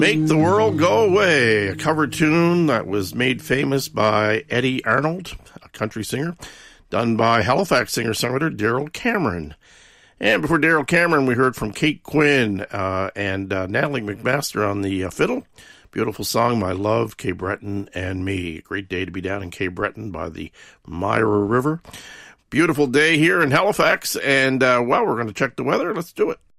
Make the World Go Away, a cover tune that was made famous by Eddie Arnold, a country singer, done by Halifax singer-songwriter Daryl Cameron. And before Daryl Cameron, we heard from Kate Quinn and Natalie McMaster on the fiddle. Beautiful song, My Love, Cape Breton and Me. Great day to be down in Cape Breton by the Myra River. Beautiful day here in Halifax, and, well, we're going to check the weather. Let's do it.